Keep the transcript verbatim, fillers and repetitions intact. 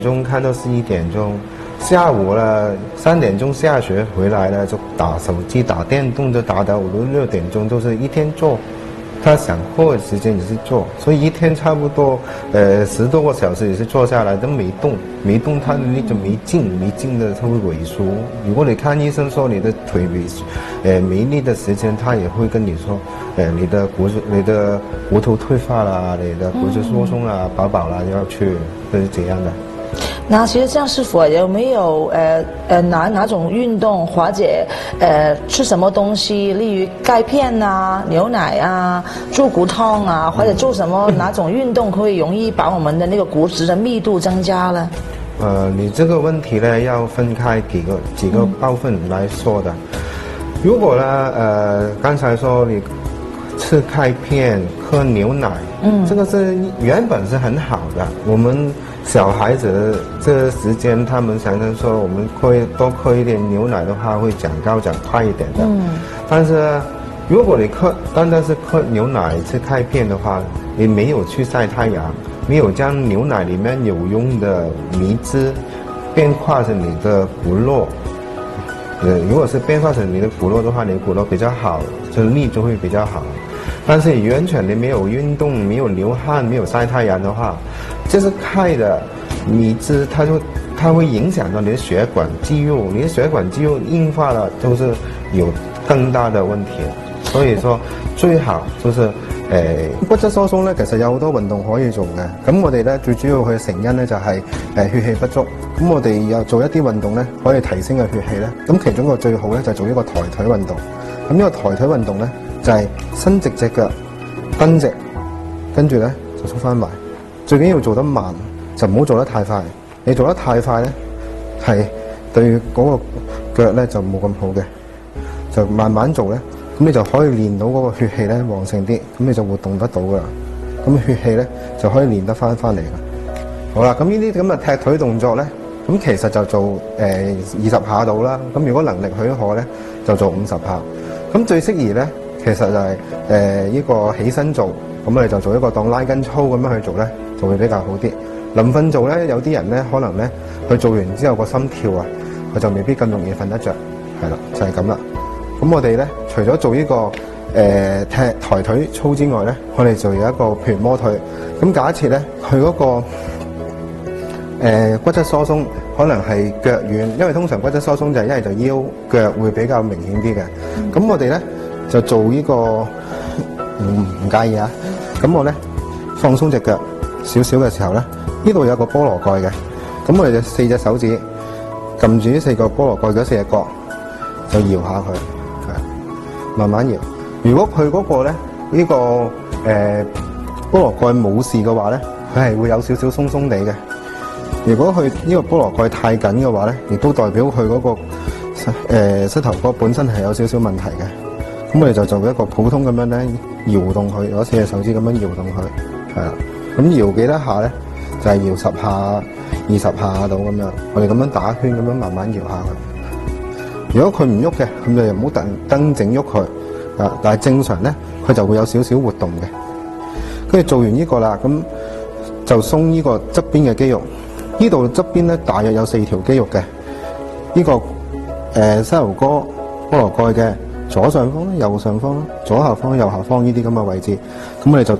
钟看到十一点钟，下午了三点钟下学回来了就打手机打电动，就打到五六六点钟，都是一天做。他想课的时间也是做，所以一天差不多呃十多个小时也是坐下来都没动，没动他的那种没劲，没劲的他会萎缩。如果你看医生说你的腿萎，呃没力的时间，他也会跟你说，呃你的骨你的骨头退化啦，你的骨质疏松啦，饱饱啦要去，就是这样的。 那其实这样师傅有没有呃呃哪哪种运动或者呃吃什么东西，例如钙片啊、牛奶啊、猪骨汤啊，或者做什么哪种运动可以容易把我们的那个骨质的密度增加呢？ 呃，你这个问题呢要分开几个几个部分来说的。如果呢呃刚才说你吃钙片、喝牛奶，嗯，这个是原本是很好的，我们。小孩子这个时间，他们常常说我们喝多喝一点牛奶的话，会长高长快一点的。嗯。但是，如果你喝单单是喝牛奶吃钙片的话，你没有去晒太阳，没有将牛奶里面有用的米汁变化成你的骨骼。呃，如果是变化成你的骨骼的话，你的骨骼比较好，就力就会比较好。但是你完全你没有运动，没有流汗，没有晒太阳的话，就是钙的米汁，它就它会影响到你的血管肌肉，你的血管肌肉硬化了，都是有更大的问題。所以說最好就是誒骨質疏鬆咧，其實有好多運動可以做嘅。咁我哋咧最主要佢嘅成因咧就係誒血氣不足。咁我哋又做一啲運動咧，可以提升個血氣咧。咁其中個最好咧就係做一個抬腿運動。咁呢個抬腿運動咧就係伸直隻腳，蹬直，跟住咧就縮翻埋。最緊要做得慢，就唔好做得太快。你做得太快咧，係對嗰個腳咧就冇咁好嘅。就慢慢做咧，咁你就可以練到嗰個血氣咧旺盛啲，咁你就活動得到噶啦。咁血氣咧就可以練得翻翻嚟噶。好啦，咁呢啲咁嘅踢腿動作咧，咁其實就做誒二十下到啦。咁如果能力許可咧，就做五十下。咁最適宜咧，其實就係誒呢個起身做，咁我哋就做一個當拉筋操咁樣去做咧，就會比較好啲。臨瞓做咧，有啲人咧可能咧佢做完之後個心跳啊，佢就未必咁容易瞓得着。係啦，就係咁啦。咁我哋咧，除咗做呢、這個誒、呃、踢抬腿操之外咧，我哋就有一個譬如摸腿。咁假設咧，佢嗰、那個誒、呃、骨質疏鬆可能係腳軟，因為通常骨質疏鬆就係一係就腰腳會比較明顯啲嘅。咁、嗯、我哋咧就做呢、這個唔唔介意啊。咁我咧放鬆隻腳少少嘅時候咧，呢度有個菠蘿蓋嘅。咁我哋就四隻手指撳住呢四個菠蘿蓋嗰四隻角，就搖下佢。慢慢搖。如果佢嗰個咧呢、這個誒、呃、菠蘿蓋冇事嘅話咧，佢係會有少少鬆鬆地嘅。如果佢呢個菠蘿蓋太緊嘅話咧，亦都代表佢嗰、那個誒、呃、膝頭哥本身係有少少問題嘅。咁我哋就做一個普通咁樣咧搖動佢，攞四隻手指咁樣搖動佢，係啦。咁搖幾多下咧？就係、是、搖十下、二十下到咁樣。我哋咁樣打圈咁樣慢慢搖下佢。如果佢唔喐嘅，咁就唔好特登整喐佢，啊！但係正常咧，佢就會有少少活動嘅。跟住做完呢個啦，咁就鬆呢個側邊嘅肌肉。呢度側邊咧，大約有四條肌肉嘅。呢、這個誒、呃、膝頭哥、菠蘿蓋嘅左上方、右上方、左下方、右下方呢啲咁嘅位置，咁我哋就